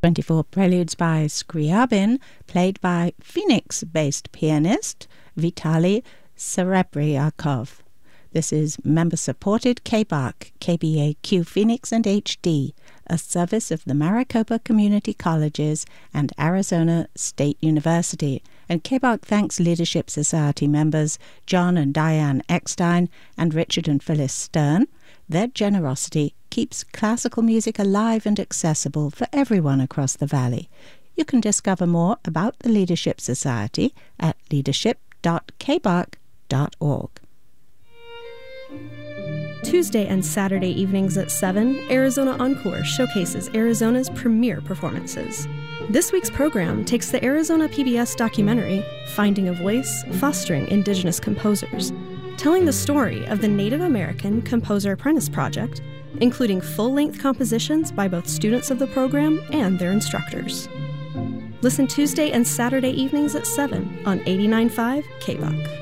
24 Preludes by Scriabin, played by Phoenix-based pianist Vitaly Serebryakov. This is member-supported KBAQ, KBAQ Phoenix and HD, a service of the Maricopa Community Colleges and Arizona State University. And KBAQ thanks Leadership Society members John and Diane Eckstein and Richard and Phyllis Stern. Their generosity keeps classical music alive and accessible for everyone across the Valley. You can discover more about the Leadership Society at leadership.kbaq.org. Tuesday and Saturday evenings at 7, Arizona Encore showcases Arizona's premier performances. This week's program takes the Arizona PBS documentary, Finding a Voice, Fostering Indigenous Composers, telling the story of the Native American Composer Apprentice Project, including full-length compositions by both students of the program and their instructors. Listen Tuesday and Saturday evenings at 7 on 89.5 KBAQ.